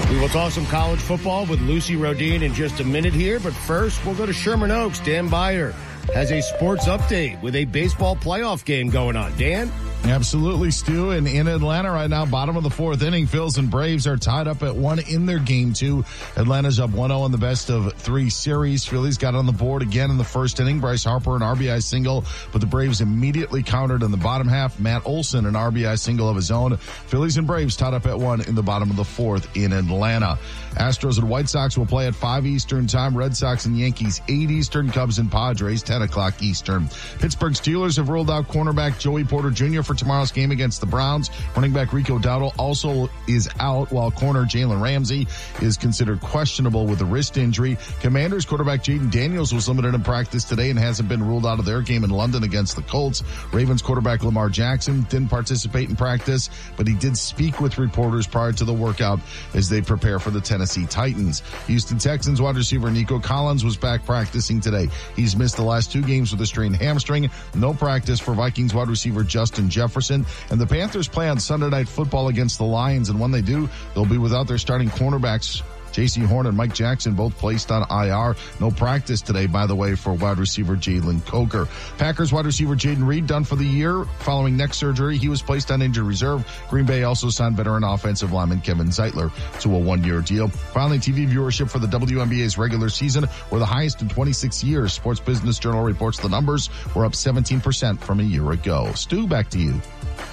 We will talk some college football with Lucy Rodin in just a minute here, but first we'll go to Sherman Oaks. Dan Beyer has a sports update with a baseball playoff game going on. Dan? Absolutely, Stu. And in Atlanta right now, bottom of the fourth inning, Phils and Braves are tied up at 1 in their game 2. Atlanta's up 1-0 in the best of 3 series. Phillies got on the board again in the first inning. Bryce Harper, an RBI single, but the Braves immediately countered in the bottom half. Matt Olson, an RBI single of his own. Phillies and Braves tied up at 1 in the bottom of the fourth in Atlanta. Astros and White Sox will play at 5 Eastern time. Red Sox and Yankees 8 Eastern. Cubs and Padres 10 o'clock Eastern. Pittsburgh Steelers have ruled out cornerback Joey Porter Jr. for tomorrow's game against the Browns. Running back Rico Dowdle also is out, while corner Jalen Ramsey is considered questionable with a wrist injury. Commanders quarterback Jaden Daniels was limited in practice today and hasn't been ruled out of their game in London against the Colts. Ravens quarterback Lamar Jackson didn't participate in practice, but he did speak with reporters prior to the workout as they prepare for the Tennessee Titans. Houston Texans wide receiver Nico Collins was back practicing today. He's missed the last 2 games with a strained hamstring. No practice for Vikings wide receiver Justin Jefferson. And the Panthers play on Sunday Night Football against the Lions, and when they do, they'll be without their starting cornerbacks. J.C. Horn and Mike Jackson both placed on IR. No practice today, by the way, for wide receiver Jalen Coker. Packers wide receiver Jaden Reed done for the year following neck surgery. He was placed on injured reserve. Green Bay also signed veteran offensive lineman Kevin Zeitler to a 1-year deal. Finally, TV viewership for the WNBA's regular season were the highest in 26 years. Sports Business Journal reports the numbers were up 17% from a year ago. Stu, back to you.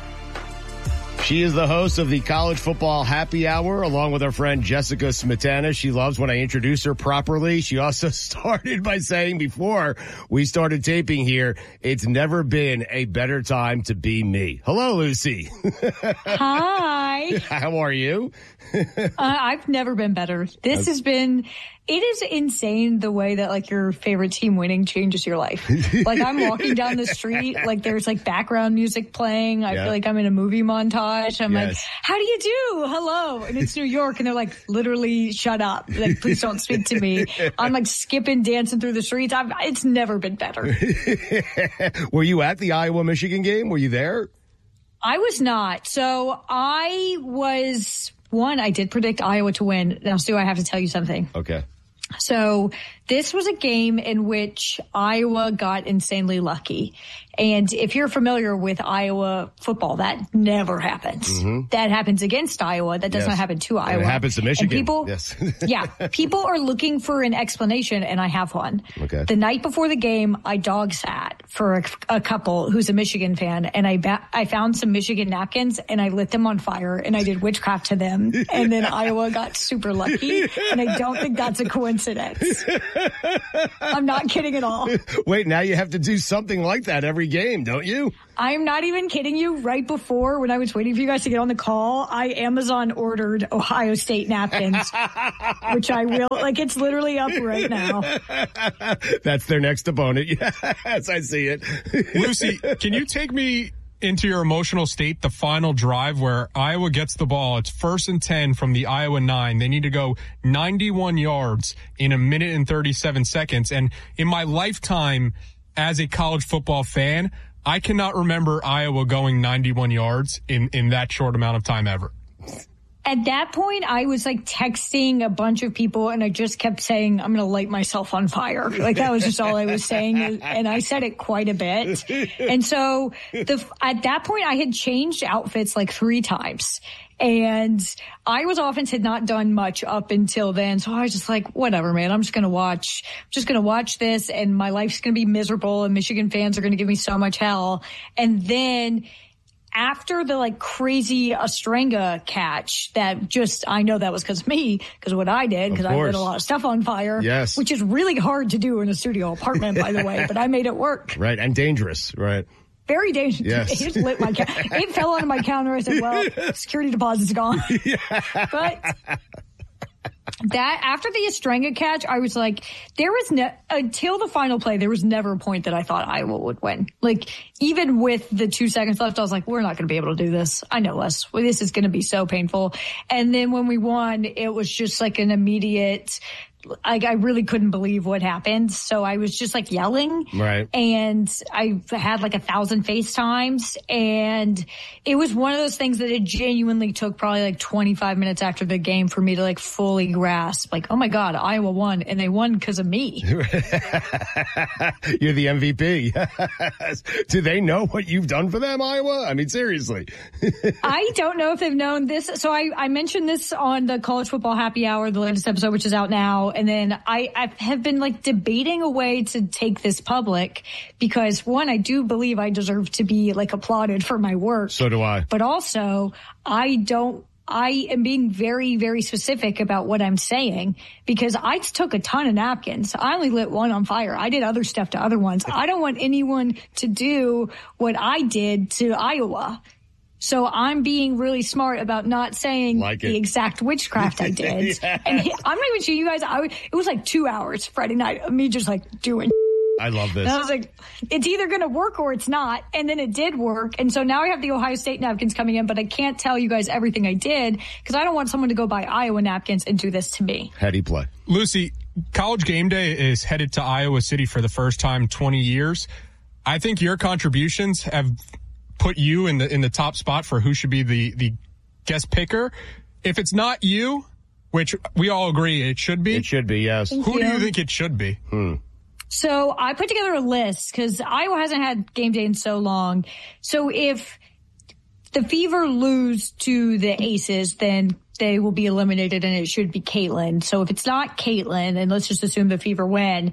She is the host of the College Football Happy Hour, along with her friend Jessica Smetana. She loves when I introduce her properly. She also started by saying before we started taping here, it's never been a better time to be me. Hello, Lucy. Hi. How are you? I've never been better. This has been... It is insane the way that, like, your favorite team winning changes your life. Like, I'm walking down the street, like, there's, like, background music playing. I feel like I'm in a movie montage. I'm like, how do you do? Hello. And it's New York, and they're like, literally, shut up. Like, please don't speak to me. I'm, like, skipping, dancing through the streets. It's never been better. Were you at the Iowa-Michigan game? Were you there? I was not. So I did predict Iowa to win. Now, Stu, I have to tell you something. Okay. So this was a game in which Iowa got insanely lucky. And if you're familiar with Iowa football, that never happens. Mm-hmm. That happens against Iowa. That does not happen to Iowa. And it happens to Michigan. And people, people are looking for an explanation, and I have one. Okay. The night before the game, I dog sat for a couple who's a Michigan fan, and I found some Michigan napkins, and I lit them on fire, and I did witchcraft to them, and then Iowa got super lucky, and I don't think that's a coincidence. I'm not kidding at all. Wait, now you have to do something like that every game, don't you? I'm not even kidding you. Right before, when I was waiting for you guys to get on the call, I Amazon ordered Ohio State napkins, which I will. Like, it's literally up right now. That's their next opponent. Yes, I see it. Lucy, can you take me into your emotional state, the final drive where Iowa gets the ball? It's 1st and 10 from the Iowa 9. They need to go 91 yards in 1 minute and 37 seconds. And in my lifetime as a college football fan, I cannot remember Iowa going 91 yards in that short amount of time ever. At that point, I was like texting a bunch of people, and I just kept saying, I'm going to light myself on fire. Like, that was just all I was saying. And I said it quite a bit. And so at that point, I had changed outfits like 3 times. And Iowa's offense had not done much up until then. So I was just like, whatever, man, I'm just going to watch this, and my life's going to be miserable, and Michigan fans are going to give me so much hell. And then after the like crazy Ostrenga catch that I know that was because of me, because of what I did, because I lit a lot of stuff on fire, which is really hard to do in a studio apartment, by the way, but I made it work. Right. And dangerous. Right. Very dangerous. Yes. It just lit my it fell onto my counter. I said, well, security deposit's gone. But that after the Ostrenga catch, I was like, there was until the final play, there was never a point that I thought Iowa would win. Like, even with the 2 seconds left, I was like, we're not going to be able to do this. I know us. This is going to be so painful. And then when we won, it was just like an immediate, I really couldn't believe what happened. So I was just like yelling. Right. And I had like 1,000 FaceTimes. And it was one of those things that it genuinely took probably like 25 minutes after the game for me to like fully grasp, like, oh my God, Iowa won. And they won because of me. You're the MVP. Do they know what you've done for them, Iowa? I mean, seriously. I don't know if they've known this. So I mentioned this on the College Football Happy Hour, the latest episode, which is out now. And then I have been like debating a way to take this public because one, I do believe I deserve to be like applauded for my work. So do I. But also I am being very, very specific about what I'm saying because I took a ton of napkins. I only lit one on fire. I did other stuff to other ones. I don't want anyone to do what I did to Iowa. So I'm being really smart about not saying the exact witchcraft I did. Yeah. And I'm not even sure you guys, it was like 2 hours Friday night of me just like doing. I love this. And I was like, it's either going to work or it's not. And then it did work. And so now I have the Ohio State napkins coming in, but I can't tell you guys everything I did because I don't want someone to go buy Iowa napkins and do this to me. Heady play. Lucy, College Game Day is headed to Iowa City for the first time in 20 years. I think your contributions have put you in the top spot for who should be the guest picker. If it's not you, which we all agree it should be. It should be, yes. Thank Who you. do you think it should be? So I put together a list because Iowa hasn't had game day in so long. So if the Fever lose to the Aces, then they will be eliminated and it should be Caitlin. So if it's not Caitlin, and let's just assume the Fever win,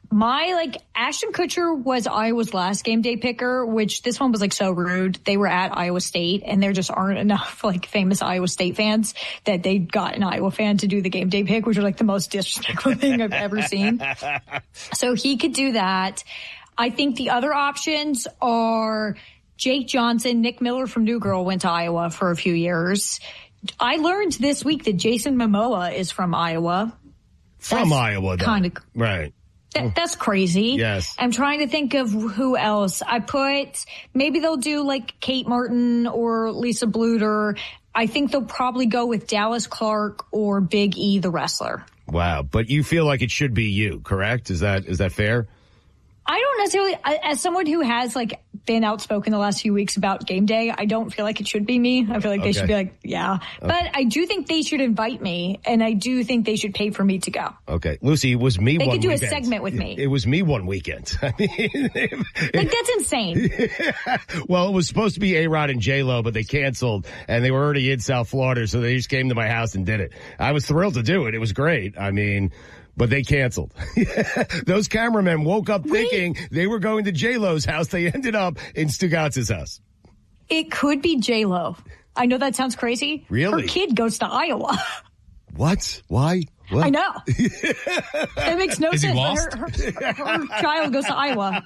Ashton Kutcher was Iowa's last game day picker, which this one was like so rude. They were at Iowa State and there just aren't enough like famous Iowa State fans that they got an Iowa fan to do the game day pick, which was like the most disrespectful thing I've ever seen. So he could do that. I think the other options are Jake Johnson. Nick Miller from New Girl went to Iowa for a few years. I learned this week that Jason Momoa is from Iowa. From Iowa, though. Right. That's crazy. Yes. I'm trying to think of who else. Maybe they'll do like Kate Martin or Lisa Bluter. I think they'll probably go with Dallas Clark or Big E, the wrestler. Wow. But you feel like it should be you, correct? Is that fair? I don't necessarily, as someone who has like been outspoken the last few weeks about game day, I don't feel like it should be me. I feel like they should be like, yeah. But I do think they should invite me, and I do think they should pay for me to go. Okay. Lucy, it was me they one weekend. They could do a segment with me. It was me one weekend. I mean, like, that's insane. Well, it was supposed to be A-Rod and J-Lo, but they canceled, and they were already in South Florida, so they just came to my house and did it. I was thrilled to do it. It was great. I mean, but they canceled. Those cameramen woke up thinking they were going to J-Lo's house. They ended up in Stugatz's house. It could be J-Lo. I know that sounds crazy. Really? Her kid goes to Iowa. What? Why? What? I know. That makes no sense. He lost? Her child goes to Iowa.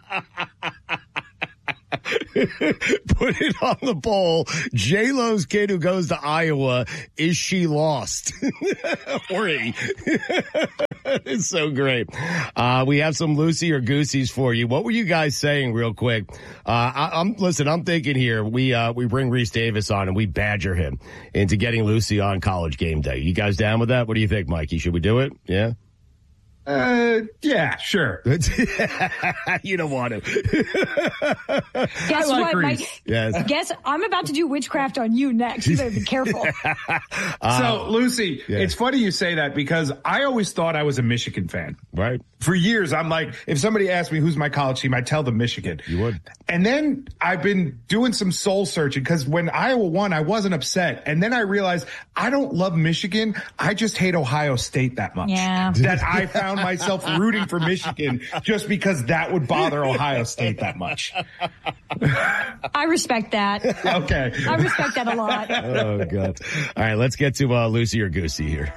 Put it on the poll. J-Lo's kid who goes to Iowa, is she lost? Or he? It's so great. We have some Lucy or Goosies for you. What were you guys saying real quick? I'm thinking here, we bring Reese Davis on and we badger him into getting Lucy on College Game Day. You guys down with that? What do you think, Mikey? Should we do it? Yeah? Yeah, sure. You don't want to. Guess like what, Reese. Mike? Yes. Guess I'm about to do witchcraft on you next. You better be careful. So, Lucy, it's funny you say that because I always thought I was a Michigan fan. Right. For years, I'm like, if somebody asked me who's my college team, I'd tell them Michigan. You would. And then I've been doing some soul searching because when Iowa won, I wasn't upset. And then I realized I don't love Michigan. I just hate Ohio State that much. Yeah. That I found myself rooting for Michigan just because that would bother Ohio State that much. I respect that. Okay. I respect that a lot. Oh, God. All right, let's get to Lucy or Goosey here.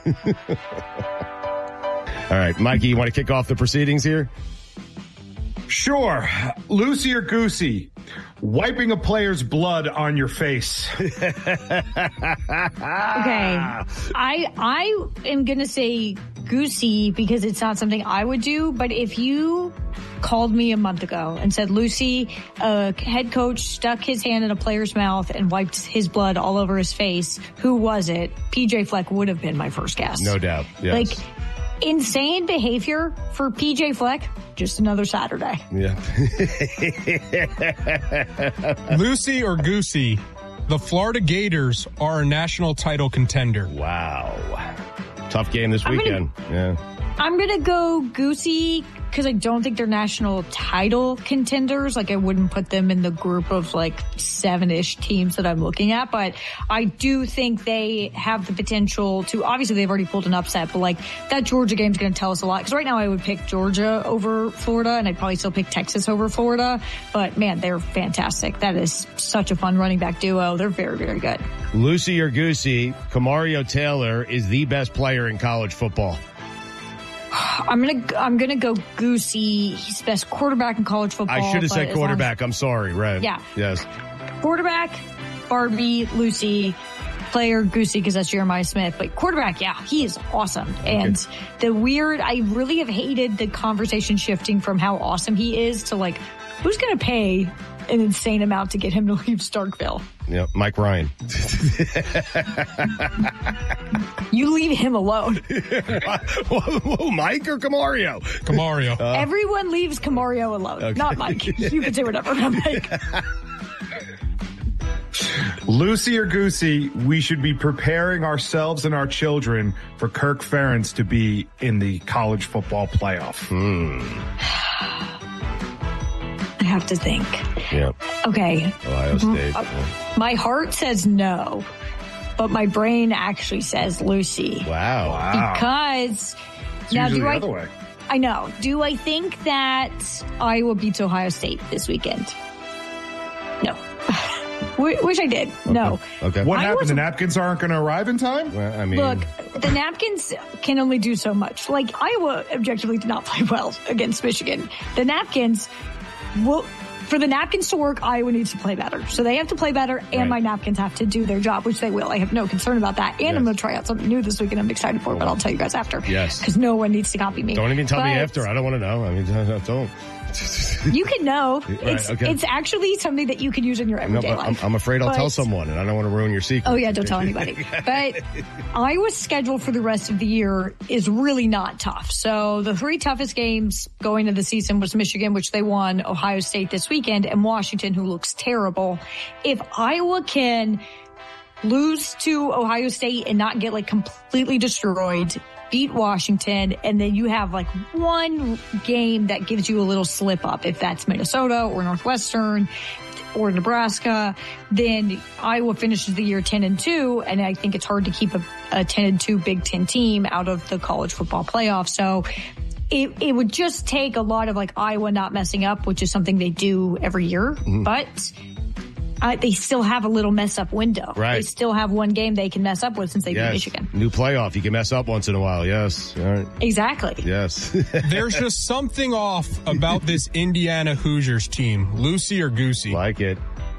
All right, Mikey, you want to kick off the proceedings here? Sure. Lucy or Goosey, wiping a player's blood on your face. Okay. I am going to say Goosey because it's not something I would do. But if you called me a month ago and said, Lucy, a head coach stuck his hand in a player's mouth and wiped his blood all over his face, who was it? PJ Fleck would have been my first guess. No doubt. Yes. Like, insane behavior for PJ Fleck. Just another Saturday. Yeah. Lucy or Goosey, the Florida Gators are a national title contender. Wow. Tough game this weekend. I'm going to go Goosey because I don't think they're national title contenders. Like, I wouldn't put them in the group of like 7-ish teams that I'm looking at, but I do think they have the potential to, obviously they've already pulled an upset, but like that Georgia game is going to tell us a lot. Because right now I would pick Georgia over Florida, and I'd probably still pick Texas over Florida. But man, they're fantastic. That is such a fun running back duo. They're very, very good. Lucy or Goosey, Kamario Taylor is the best player in college football. I'm gonna go Goosey. He's the best quarterback in college football. I should have said quarterback. I'm sorry. Right. Yeah. Yes. Quarterback, Barbie, Lucy. Player, Goosey, because that's Jeremiah Smith. But quarterback, yeah, he is awesome. Okay. And I really have hated the conversation shifting from how awesome he is to like, who's going to pay an insane amount to get him to leave Starkville? Yeah, Mike Ryan. You leave him alone. Whoa, Mike or Kamario? Kamario. Everyone leaves Kamario alone, okay. Not Mike. You can say whatever about Mike. Lucy or Goosey, we should be preparing ourselves and our children for Kirk Ferentz to be in the college football playoff. I have to think. Yep. Okay. Ohio State. My heart says no, but my brain actually says Lucy. Wow. Because it's now usually the other way. I know. Do I think that Iowa beats Ohio State this weekend? No. Wish I did. Okay. No. Okay. What happened? The napkins aren't going to arrive in time? Well, I mean, look, the napkins can only do so much. Like, Iowa objectively did not play well against Michigan. The napkins for the napkins to work, Iowa needs to play better. So they have to play better, and my napkins have to do their job, which they will. I have no concern about that. And I'm going to try out something new this week, and I'm excited for it, but I'll tell you guys after. Yes. Because no one needs to copy me. Don't even tell me after. I don't want to know. I mean, don't. You can know. Right, it's actually something that you can use in your everyday life. I'm afraid I'll tell someone, and I don't want to ruin your secret. Oh, yeah, don't tell anybody. But Iowa's schedule for the rest of the year is really not tough. So the 3 toughest games going into the season was Michigan, which they won, Ohio State this weekend, and Washington, who looks terrible. If Iowa can lose to Ohio State and not get like completely destroyed, beat Washington, and then you have like one game that gives you a little slip up. If that's Minnesota or Northwestern or Nebraska, then Iowa finishes the year 10-2, and I think it's hard to keep a 10-2 Big Ten team out of the college football playoff. So it would just take a lot of like Iowa not messing up, which is something they do every year, but they still have a little mess up window. Right. They still have one game they can mess up with since they beat Michigan. New playoff. You can mess up once in a while. Yes. All right. Exactly. Yes. There's just something off about this Indiana Hoosiers team. Lucy or Goosey? Like it.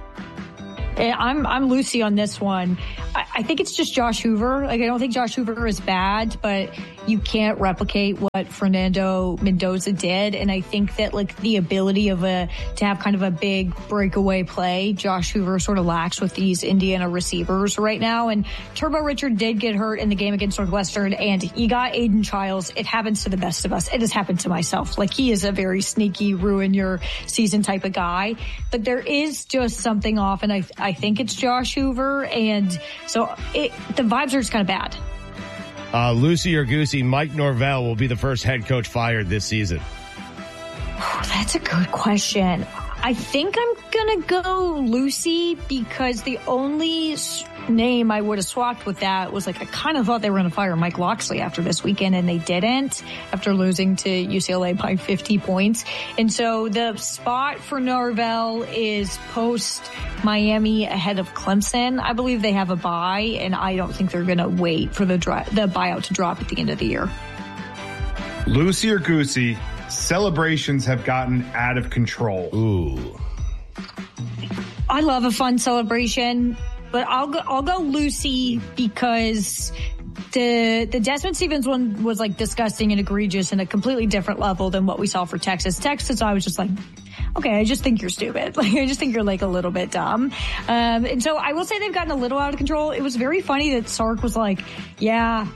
I'm Lucy on this one. I think it's just Josh Hoover. Like, I don't think Josh Hoover is bad, but you can't replicate what Fernando Mendoza did. And I think that like the ability to have kind of a big breakaway play, Josh Hoover sort of lacks with these Indiana receivers right now. And Turbo Richard did get hurt in the game against Northwestern, and you got Aiden Childs. It happens to the best of us. It has happened to myself. Like, he is a very sneaky, ruin your season type of guy, but there is just something off. And I think it's Josh Hoover. And so the vibes are just kind of bad. Lucy or Goosey, Mike Norvell will be the first head coach fired this season. That's a good question. I think I'm going to go Lucy because the only name I would have swapped with that was like, I kind of thought they were going to fire Mike Locksley after this weekend, and they didn't after losing to UCLA by 50 points. And so the spot for Norvell is post Miami ahead of Clemson. I believe they have a bye, and I don't think they're going to wait for the buyout to drop at the end of the year. Lucy or Goosey, celebrations have gotten out of control. Ooh. I love a fun celebration, but I'll go Lucy because the Desmond Stevens one was like disgusting and egregious and a completely different level than what we saw for Texas. Texas, I was just like, okay, I just think you're stupid. Like, I just think you're like a little bit dumb. And so I will say they've gotten a little out of control. It was very funny that Sark was like, yeah,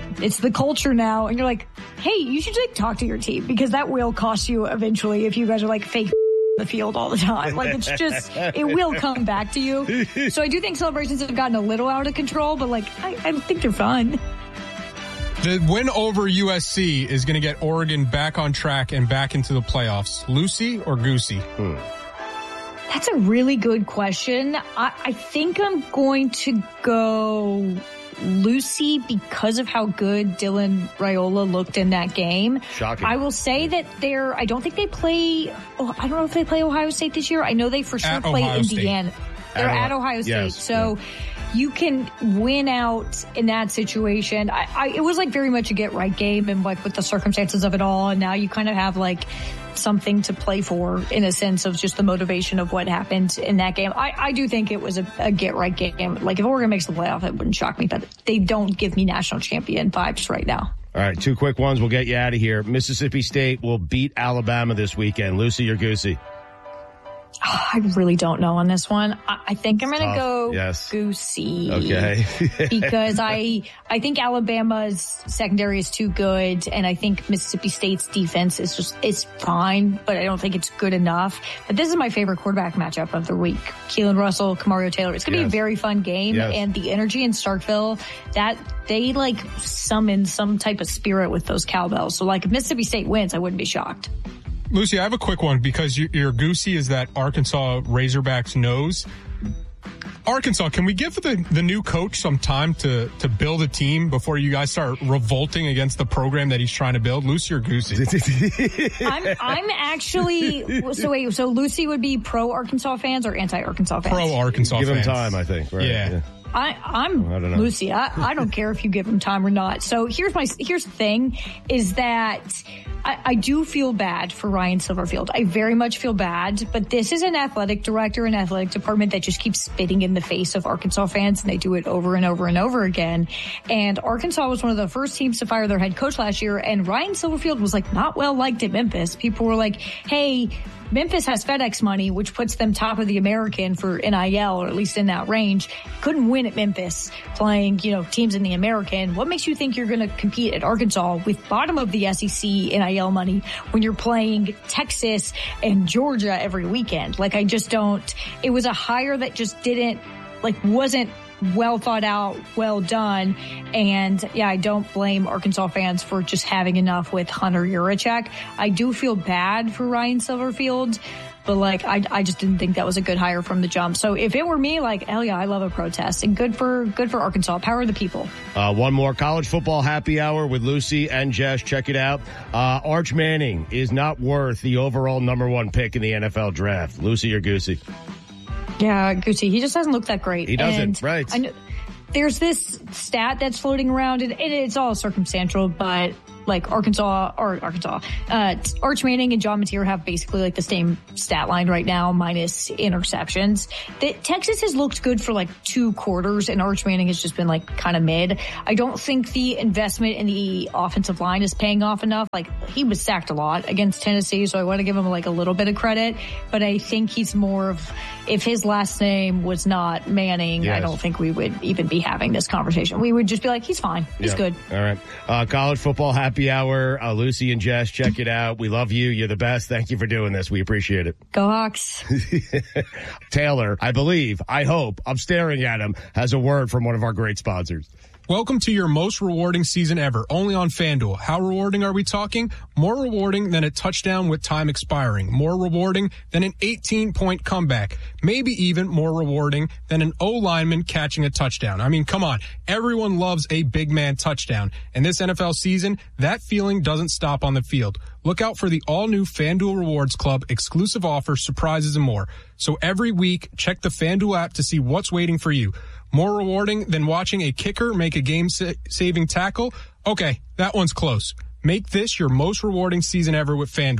it's the culture now. And you're like, hey, you should like talk to your team because that will cost you eventually if you guys are like fake the field all the time. Like it's just, it will come back to you. So I do think celebrations have gotten a little out of control, but like, I think they're fun. The win over USC is going to get Oregon back on track and back into the playoffs. Lucy or Goosey? That's a really good question. I think I'm going to go Lucy because of how good Dylan Raiola looked in that game. Shocking. I will say that I don't think they play, I don't know if they play Ohio State this year. I know they for sure play Indiana. They're at Ohio State. Yes. So you can win out in that situation. It was like very much a get right game and like with the circumstances of it all. And now you kind of have like something to play for in a sense of just the motivation of what happened in that game. I do think it was a get right game. Like if Oregon makes the playoff, it wouldn't shock me, but they don't give me national champion vibes right now. All right, 2 quick ones. We'll get you out of here. Mississippi State will beat Alabama this weekend. Lucy or Goosey? I really don't know on this one. I think I'm going to go Goosey. Okay. Because I think Alabama's secondary is too good, and I think Mississippi State's defense is fine, but I don't think it's good enough. But this is my favorite quarterback matchup of the week. Keelan Russell, Kamario Taylor. It's going to be a very fun game, and the energy in Starkville, that they like summon some type of spirit with those cowbells. So like if Mississippi State wins, I wouldn't be shocked. Lucy, I have a quick one because your Goosey is that Arkansas Razorbacks nose. Arkansas, can we give the new coach some time to build a team before you guys start revolting against the program that he's trying to build? Lucy or Goosey? I'm actually, so Lucy would be pro Arkansas fans or anti Arkansas fans? Pro Arkansas fans. Give him time, I think. Right? Yeah. I'm Lucy. I don't care if you give him time or not. So here's the thing is that I do feel bad for Ryan Silverfield. I very much feel bad, but this is an athletic director and athletic department that just keeps spitting in the face of Arkansas fans, and they do it over and over and over again. And Arkansas was one of the first teams to fire their head coach last year, and Ryan Silverfield was like not well liked at Memphis. People were like, hey, Memphis has FedEx money, which puts them top of the American for NIL, or at least in that range. Couldn't win at Memphis playing, teams in the American. What makes you think you're going to compete at Arkansas with bottom of the SEC NIL money when you're playing Texas and Georgia every weekend? Like, I just don't. It was a hire that just wasn't well thought out, well done. And yeah, I don't blame Arkansas fans for just having enough with Hunter Yurachek. I do feel bad for Ryan Silverfield, but I just didn't think that was a good hire from the jump. So if it were me, hell yeah, I love a protest, and good for Arkansas. Power of the people. One more college football happy hour with Lucy and Jess. Check it out. Arch Manning is not worth the overall #1 pick in the NFL draft. Lucy or Goosey? Yeah, Goosey. He just hasn't looked that great. He doesn't, right. I know, there's this stat that's floating around, and it's all circumstantial, but Arch Manning and John Mateer have basically the same stat line right now, minus interceptions. Texas has looked good for 2 quarters, and Arch Manning has just been kind of mid. I don't think the investment in the offensive line is paying off enough. He was sacked a lot against Tennessee, so I want to give him a little bit of credit, but I think he's more of, if his last name was not Manning, yes, I don't think we would even be having this conversation. We would just be he's fine. He's good. All right. College football happy hour. Lucy and Jess, check it out. We love you. You're the best. Thank you for doing this. We appreciate it. Go Hawks. Taylor, I hope, I'm staring at him, has a word from one of our great sponsors. Welcome to your most rewarding season ever, only on FanDuel. How rewarding are we talking? More rewarding than a touchdown with time expiring. More rewarding than an 18-point comeback. Maybe even more rewarding than an O-lineman catching a touchdown. I mean, come on. Everyone loves a big man touchdown. And this NFL season, that feeling doesn't stop on the field. Look out for the all-new FanDuel Rewards Club, exclusive offers, surprises, and more. So every week, check the FanDuel app to see what's waiting for you. More rewarding than watching a kicker make a game-saving tackle? Okay, that one's close. Make this your most rewarding season ever with FanDuel.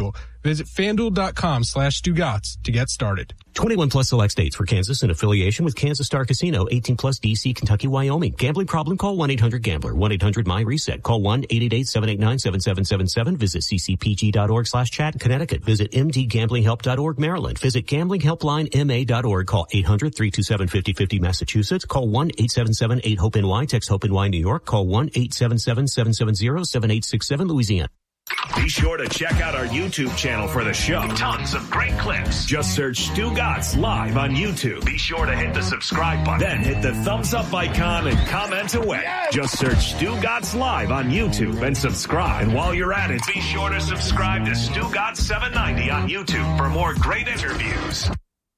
Visit FanDuel.com/Stugotz to get started. 21 plus select states. For Kansas in affiliation with Kansas Star Casino. 18 plus DC, Kentucky, Wyoming. Gambling problem? Call 1-800-GAMBLER. 1-800-MY-RESET. Call 1-888-789-7777. Visit ccpg.org/chat. Connecticut. Visit mdgamblinghelp.org. Maryland. Visit gamblinghelplinema.org. Call 800-327-5050. Massachusetts. Call 1-877-8-HOPE-NY. Text HOPE-NY New York. Call 1-877-770-7867 Louisiana. Be sure to check out our YouTube channel for the show. Tons of great clips. Just search Stugotz Live on YouTube. Be sure to hit the subscribe button. Then hit the thumbs up icon and comment away. Yes. Just search Stugotz Live on YouTube and subscribe. And while you're at it, be sure to subscribe to Stugotz 790 on YouTube for more great interviews.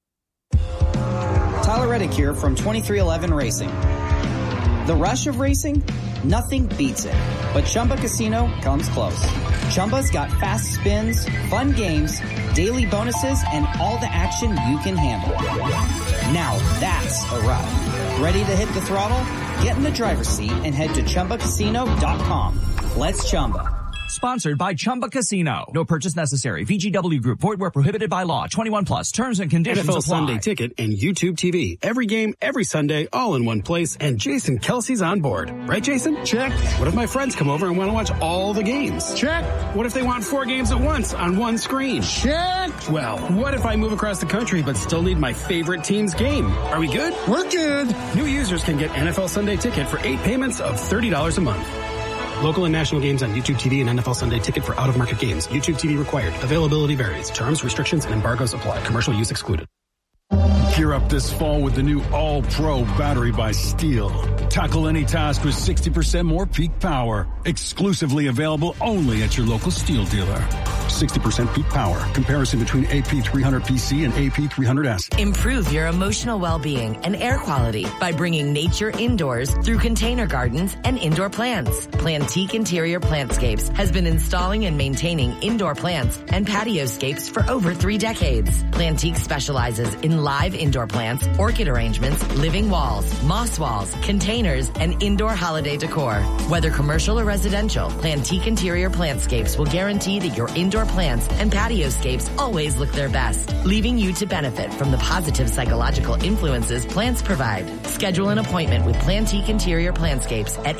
Tyler Reddick here from 2311 Racing. The rush of racing? Nothing beats it. But Chumba Casino comes close. Chumba's got fast spins, fun games, daily bonuses, and all the action you can handle. Now that's a ride. Ready to hit the throttle? Get in the driver's seat and head to ChumbaCasino.com. Let's Chumba. Sponsored by Chumba Casino. No purchase necessary. VGW Group. Void where prohibited by law. 21 plus. Terms and conditions NFL apply. Sunday Ticket and YouTube TV. Every game, every Sunday, all in one place. And Jason Kelsey's on board. Right, Jason? Check. What if my friends come over and want to watch all the games? Check. What if they want 4 games at once on one screen? Check. Well, what if I move across the country but still need my favorite team's game? Are we good? We're good. New users can get NFL Sunday Ticket for 8 payments of $30 a month. Local and national games on YouTube TV and NFL Sunday Ticket for out-of-market games. YouTube TV required. Availability varies. Terms, restrictions, and embargoes apply. Commercial use excluded. Gear up this fall with the new All-Pro battery by Steel. Tackle any task with 60% more peak power. Exclusively available only at your local Steel dealer. 60% peak power. Comparison between AP300PC and AP300S. Improve your emotional well-being and air quality by bringing nature indoors through container gardens and indoor plants. Plantique Interior Plantscapes has been installing and maintaining indoor plants and patioscapes for over 3 decades. Plantique specializes in live indoor plants, orchid arrangements, living walls, moss walls, containers, and indoor holiday decor. Whether commercial or residential, Plantique Interior Plantscapes will guarantee that your indoor plants and patioscapes always look their best, leaving you to benefit from the positive psychological influences plants provide. Schedule an appointment with Plantique Interior Plantscapes at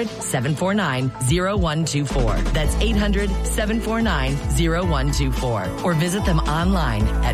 800-749-0124. That's 800-749-0124. Or visit them online at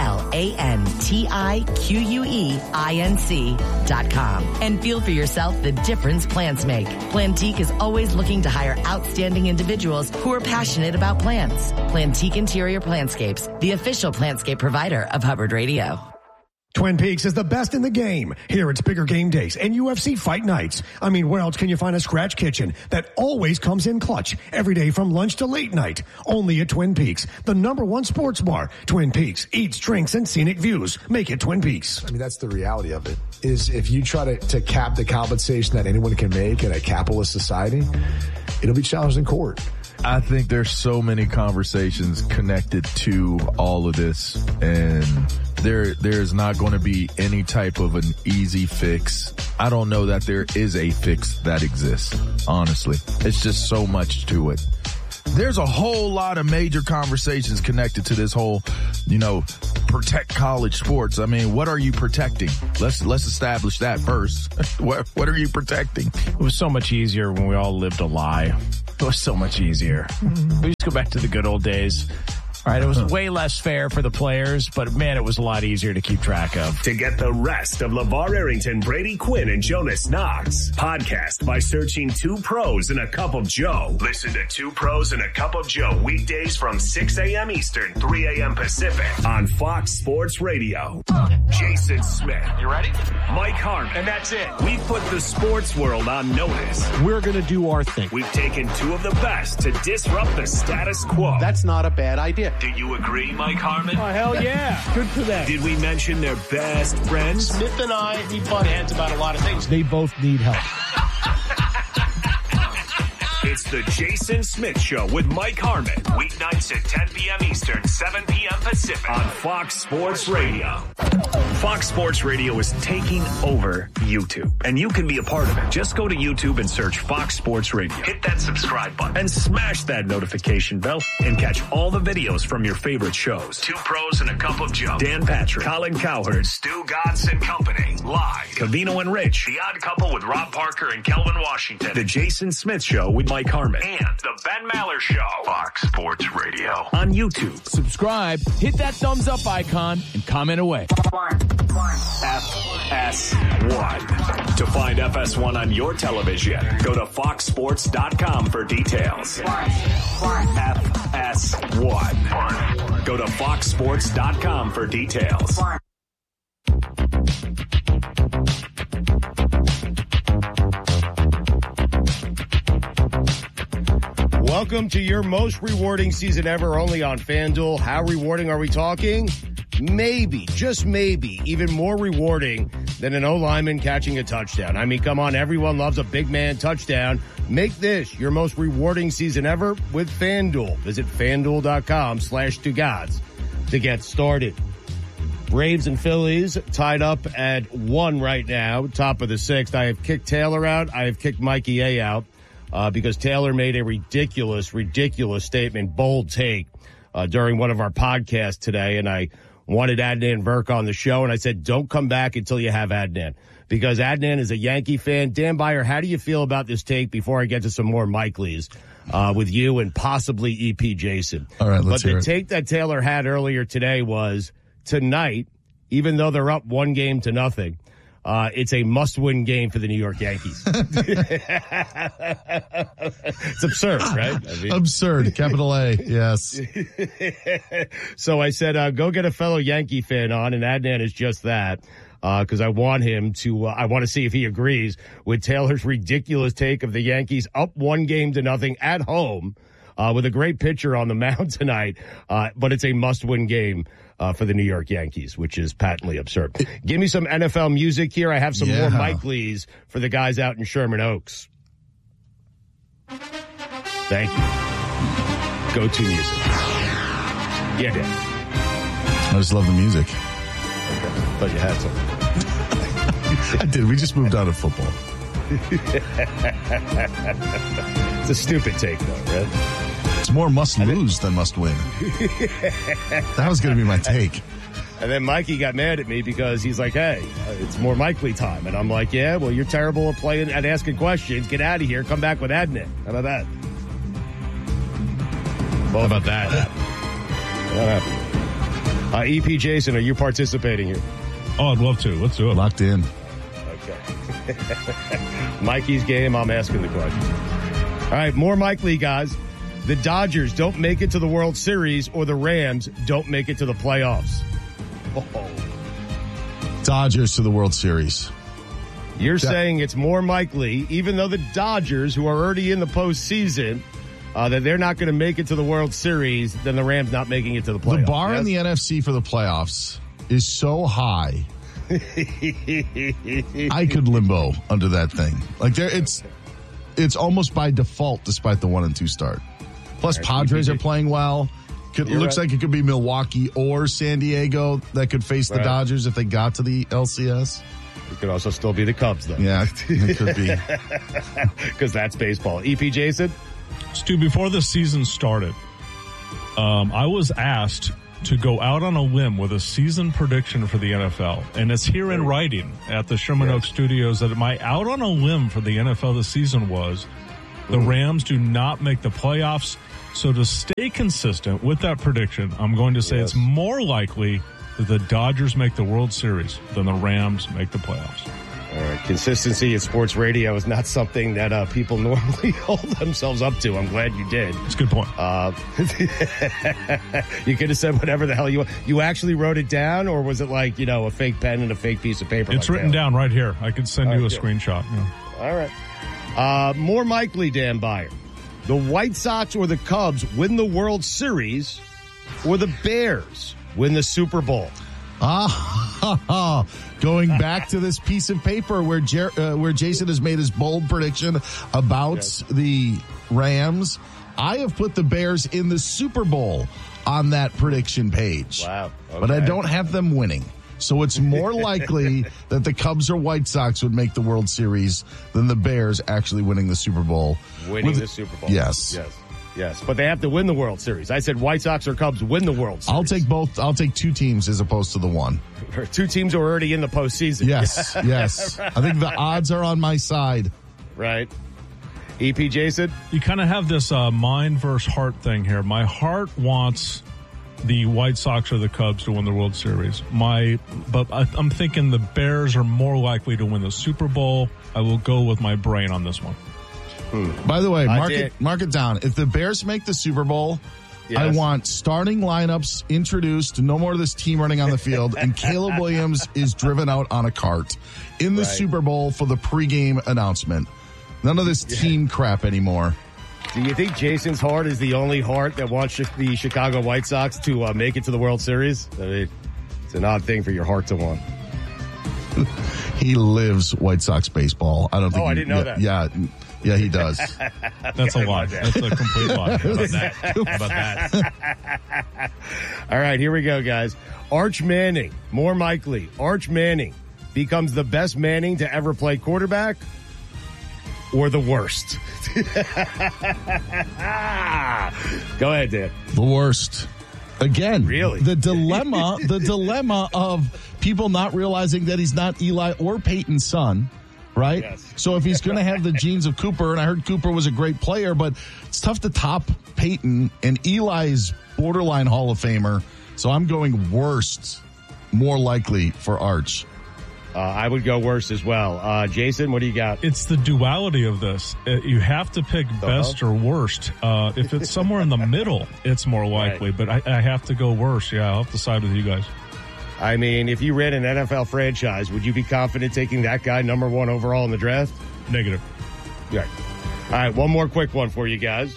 plantiqueinc.com and feel for yourself the difference plants make. Plantique is always looking to hire outstanding individuals who are passionate about plants. Plantique Interior Plantscapes, the official plantscape provider of Hubbard Radio. Twin Peaks is the best in the game. Here it's bigger game days and UFC fight nights. I mean, where else can you find a scratch kitchen that always comes in clutch every day from lunch to late night? Only at Twin Peaks, the #1 sports bar. Twin Peaks, eats, drinks, and scenic views. Make it Twin Peaks. I mean, that's the reality of it, is if you try to cap the compensation that anyone can make in a capitalist society, it'll be challenged in court. I think there's so many conversations connected to all of this, and there's not going to be any type of an easy fix. I don't know that there is a fix that exists, honestly. It's just so much to it. There's a whole lot of major conversations connected to this whole, protect college sports. I mean, what are you protecting? Let's establish that first. What are you protecting? It was so much easier when we all lived a lie. It was so much easier. We just go back to the good old days. All right, it was way less fair for the players, but man, it was a lot easier to keep track of. To get the rest of LeVar Arrington, Brady Quinn, and Jonas Knox, podcast by searching 2 Pros and a Cup of Joe. Listen to 2 Pros and a Cup of Joe weekdays from 6 a.m. Eastern, 3 a.m. Pacific on Fox Sports Radio. Jason Smith. You ready? Mike Harmon. And that's it. We've put the sports world on notice. We're going to do our thing. We've taken 2 of the best to disrupt the status quo. That's not a bad idea. Do you agree, Mike Harmon? Oh, hell yeah. Good for them. Did we mention their best friends? Smith and I, we butt heads about a lot of things. They both need help. It's It's the Jason Smith Show with Mike Harmon. Weeknights at 10 p.m. Eastern, 7 p.m. Pacific on Fox Sports Radio. Fox Sports Radio is taking over YouTube, and you can be a part of it. Just go to YouTube and search Fox Sports Radio. Hit that subscribe button and smash that notification bell and catch all the videos from your favorite shows. Two Pros and a Cup of Joe. Dan Patrick, Colin Cowherd, Stu Gatz and Company. Live. Covino and Rich. The Odd Couple with Rob Parker and Kelvin Washington. The Jason Smith Show with Mike Harmon. And the Ben Maller Show. Fox Sports Radio. On YouTube. Subscribe, hit that thumbs up icon, and comment away. FS1. To find FS1 on your television, go to foxsports.com for details. FS1. Go to foxsports.com for details. Welcome to your most rewarding season ever, only on FanDuel. How rewarding are we talking? Maybe, just maybe, even more rewarding than an O-lineman catching a touchdown. I mean, come on, everyone loves a big man touchdown. Make this your most rewarding season ever with FanDuel. Visit FanDuel.com/2gods to get started. Braves and Phillies tied up at 1 right now, top of the 6th. I have kicked Taylor out. I have kicked Mikey A out because Taylor made a ridiculous statement, bold take during one of our podcasts today, and I wanted Adnan Virk on the show, and I said, don't come back until you have Adnan, because Adnan is a Yankee fan. Dan Beyer, how do you feel about this take before I get to some more Mike Lees with you and possibly EP Jason? All right, let's hear it. But the take that Taylor had earlier today was, tonight, even though they're up 1-0, it's a must-win game for the New York Yankees. It's absurd, right? I mean, absurd, capital A, yes. So I said, go get a fellow Yankee fan on, and Adnan is just that, because I want him to, I want to see if he agrees with Taylor's ridiculous take of the Yankees up 1-0 at home, with a great pitcher on the mound tonight, but it's a must-win game for the New York Yankees, which is patently absurd. Give me some NFL music here. I have some more Mike Lees for the guys out in Sherman Oaks. Thank you. Go-to music. Yeah, Dan. I just love the music. Okay. Thought you had something. I did. We just moved out of football. It's a stupid take, though, right? It's more must lose than must win. That was going to be my take. And then Mikey got mad at me because he's like, hey, it's more Mike Lee time. And I'm like, yeah, well, you're terrible at playing and asking questions. Get out of here. Come back with Adnan. How about that? How about that? What happened? EP Jason, are you participating here? Oh, I'd love to. Let's do it. Locked in. Okay. Mikey's game. I'm asking the question. All right, more Mike Lee, guys. The Dodgers don't make it to the World Series, or the Rams don't make it to the playoffs. Oh. Dodgers to the World Series. You're saying it's more Mike Lee, even though the Dodgers, who are already in the postseason, that they're not going to make it to the World Series, than the Rams not making it to the playoffs. The bar in the NFC for the playoffs is so high. I could limbo under that thing. Like it's almost by default, despite the 1-2 start. Plus, Padres are playing well. Looks like it could be Milwaukee or San Diego that could face the Dodgers if they got to the LCS. It could also still be the Cubs, though. Yeah, it could be. Because that's baseball. EP Jason? Stu, before the season started, I was asked to go out on a limb with a season prediction for the NFL. And it's here in writing at the Sherman Oaks Studios that my out on a limb for the NFL this season was the Rams do not make the playoffs. So to stay consistent with that prediction, I'm going to say it's more likely that the Dodgers make the World Series than the Rams make the playoffs. All right. Consistency in sports radio is not something that people normally hold themselves up to. I'm glad you did. That's a good point. You could have said whatever the hell you want. You actually wrote it down, or was it like, a fake pen and a fake piece of paper? It's written down right here. I could send you a screenshot. Yeah. All right. More Mike Lee, Dan Beyer. The White Sox or the Cubs win the World Series, or the Bears win the Super Bowl? Going back to this piece of paper where Jason has made his bold prediction about the Rams, I have put the Bears in the Super Bowl on that prediction page. Wow. Okay. But I don't have them winning. So it's more likely that the Cubs or White Sox would make the World Series than the Bears actually winning the Super Bowl. Winning the Super Bowl. Yes. Yes. But they have to win the World Series. I said White Sox or Cubs win the World Series. I'll take both. I'll take two teams as opposed to the one. Two teams are already in the postseason. Yes. Yes. Right. I think the odds are on my side. Right. EP Jason? You kind of have this mind versus heart thing here. My heart wants the White Sox or the Cubs to win the World Series. But I'm thinking the Bears are more likely to win the Super Bowl. I will go with my brain on this one. By the way, mark it down. If the Bears make the Super Bowl, I want starting lineups introduced, no more of this team running on the field, and Caleb Williams is driven out on a cart in the Super Bowl for the pregame announcement. None of this team crap anymore. Do you think Jason's heart is the only heart that wants the Chicago White Sox to make it to the World Series? I mean, it's an odd thing for your heart to want. He lives White Sox baseball. I don't think. I didn't know that. Yeah, he does. That's a lie. That's a complete lie. How about that? How about that? All right, here we go, guys. Arch Manning, more likely. Arch Manning becomes the best Manning to ever play quarterback, or the worst? Go ahead, Dan. The worst. Again, really? The dilemma of people not realizing that he's not Eli or Peyton's son, right? Yes. So if he's going to have the genes of Cooper, and I heard Cooper was a great player, but it's tough to top Peyton, and Eli's borderline Hall of Famer. So I'm going worst, more likely for Arch. I would go worse as well. Jason, what do you got? It's the duality of this. You have to pick best or worst. If it's somewhere in the middle, it's more likely. Right. But I have to go worse. Yeah, I'll have to side with you guys. I mean, if you ran an NFL franchise, would you be confident taking that guy number 1 overall in the draft? Negative. Yeah. All right, one more quick one for you guys.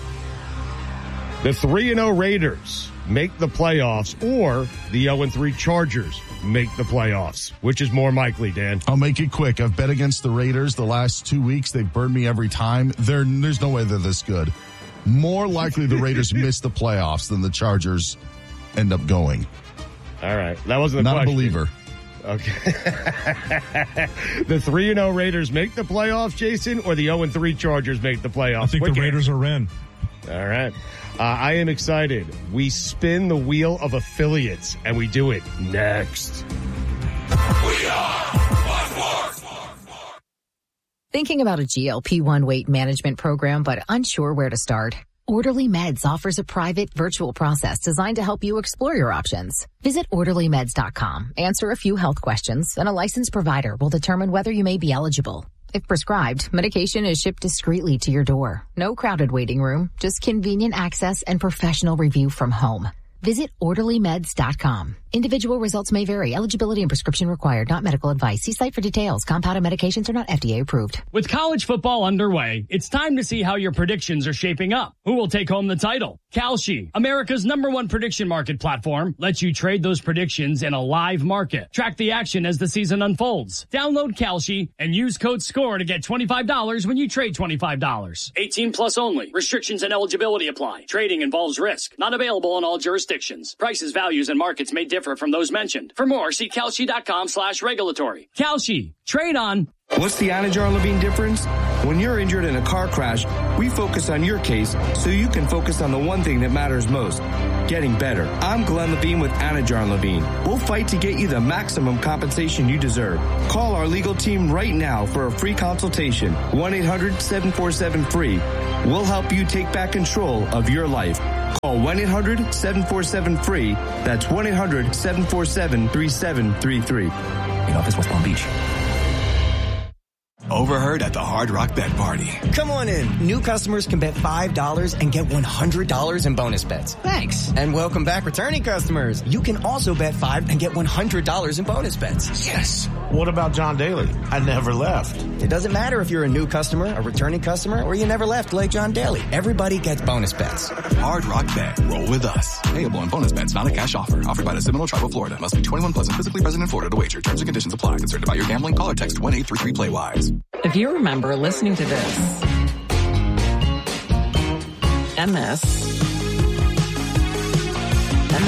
The 3-0 Raiders make the playoffs, or the 0-3 Chargers make the playoffs. Which is more likely, Dan? I'll make it quick. I've bet against the Raiders the last 2 weeks. They've burned me every time. There's no way they're this good. More likely the Raiders miss the playoffs than the Chargers end up going. All right. That wasn't the question. Not a believer. Okay. The 3-0 Raiders make the playoffs, Jason, or the 0-3 Chargers make the playoffs? I think the Raiders are in. All right. I am excited. We spin the wheel of affiliates, and we do it next. We are Thinking about a GLP-1 weight management program, but unsure where to start? Orderly Meds offers a private virtual process designed to help you explore your options. Visit orderlymeds.com, answer a few health questions, and a licensed provider will determine whether you may be eligible. If prescribed, medication is shipped discreetly to your door. No crowded waiting room, just convenient access and professional review from home. Visit orderlymeds.com. Individual results may vary. Eligibility and prescription required. Not medical advice. See site for details. Compounded medications are not FDA approved. With college football underway, it's time to see how your predictions are shaping up. Who will take home the title? Kalshi, America's #1 prediction market platform, lets you trade those predictions in a live market. Track the action as the season unfolds. Download Kalshi and use code SCORE to get $25 when you trade $25. 18 plus only. Restrictions and eligibility apply. Trading involves risk. Not available in all jurisdictions. Prices, values, and markets may differ from those mentioned. For more, see Kalshi.com/regulatory. Kalshi. Trade on. What's the Anajar Levine difference? When you're injured in a car crash, we focus on your case so you can focus on the one thing that matters most, getting better. I'm Glenn Levine with Anajar Levine. We'll fight to get you the maximum compensation you deserve. Call our legal team right now for a free consultation. 1-800-747-FREE. We'll help you take back control of your life. Call 1-800-747-FREE. That's 1-800-747-3733. In office, West Palm Beach. overheard at the Hard Rock Bet Party. Come on in. New customers can bet $5 and get $100 in bonus bets. Thanks. And welcome back, returning customers. You can also bet $5 and get $100 in bonus bets. Yes. What about John Daly? I never left. It doesn't matter if you're a new customer, a returning customer, or you never left like John Daly. Everybody gets bonus bets. Hard Rock Bet. Roll with us. Payable on bonus bets, not a cash offer. Offered by the Seminole Tribe of Florida. Must be 21 plus and physically present in Florida to wager. Terms and conditions apply. Concerned about your gambling? Call or text 1-833-PLAY-WISE. If you remember listening to this and this and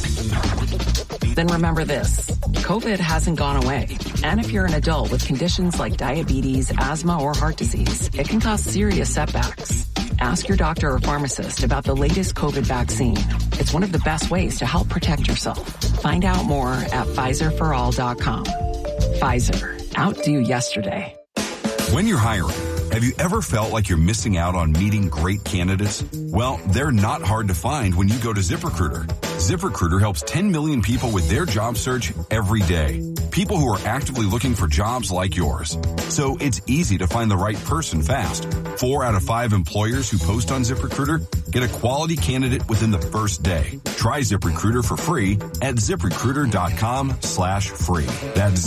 this, then remember this. COVID hasn't gone away. And if you're an adult with conditions like diabetes, asthma, or heart disease, it can cause serious setbacks. Ask your doctor or pharmacist about the latest COVID vaccine. It's one of the best ways to help protect yourself. Find out more at PfizerForAll.com. Pfizer. Outdo yesterday. When you're hiring, have you ever felt like you're missing out on meeting great candidates? Well, they're not hard to find when you go to ZipRecruiter. ZipRecruiter helps 10 million people with their job search every day. People who are actively looking for jobs like yours. So it's easy to find the right person fast. 4 out of 5 employers who post on ZipRecruiter get a quality candidate within the first day. Try ZipRecruiter for free at ZipRecruiter.com/free. That's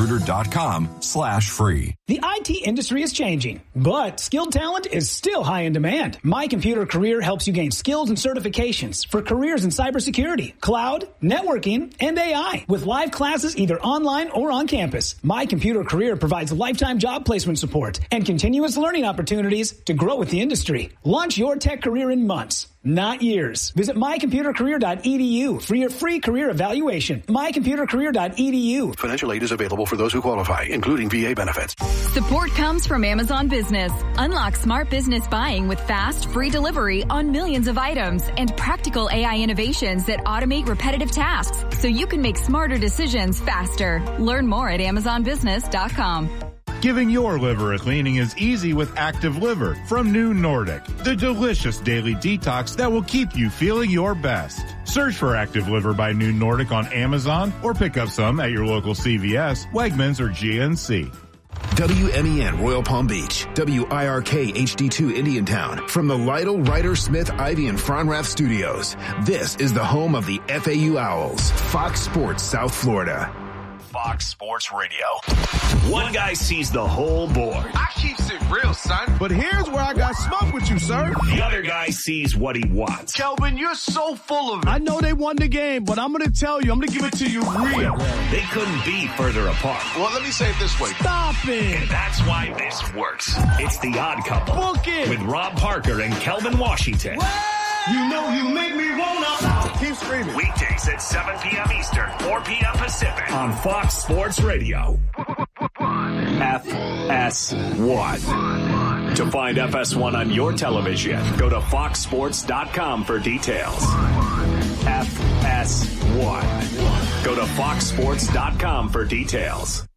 ZipRecruiter.com/free. The IT industry is changing, but skilled talent is still high in demand. My Computer Career helps you gain skills and certifications for careers in cybersecurity, cloud, networking, and AI with live classes either online or on campus. My Computer Career provides lifetime job placement support and continuous learning opportunities to grow with the industry. Launch your tech career in months, not years. Visit mycomputercareer.edu for your free career evaluation. mycomputercareer.edu. Financial aid is available for those who qualify, including VA benefits. Support comes from Amazon Business. Unlock smart business buying with fast, free delivery on millions of items and practical AI innovations that automate repetitive tasks so you can make smarter decisions faster. Learn more at AmazonBusiness.com. Giving your liver a cleaning is easy with Active Liver from New Nordic, the delicious daily detox that will keep you feeling your best. Search for Active Liver by New Nordic on Amazon or pick up some at your local CVS, Wegmans, or GNC. WMEN Royal Palm Beach, WIRK HD2 Indiantown. From the Lytle, Ryder, Smith, Ivy, and Fronrath Studios, this is the home of the FAU Owls, Fox Sports South Florida. Fox Sports Radio. One guy sees the whole board. I keeps it real, son. But here's where I got smoke with you, sir. The other guy sees what he wants. Kelvin, you're so full of it. I know they won the game, but I'm going to tell you, I'm going to give it to you real. They couldn't be further apart. Well, let me say it this way. Stop it. And that's why this works. It's The Odd Couple. Book it. With Rob Parker and Kelvin Washington. You know you make me wanna. Keep screaming. Weekdays at 7 p.m. Eastern, 4 p.m. Pacific on Fox Sports Radio. FS1. To find FS1 on your television, go to foxsports.com for details. FS1. Go to foxsports.com for details.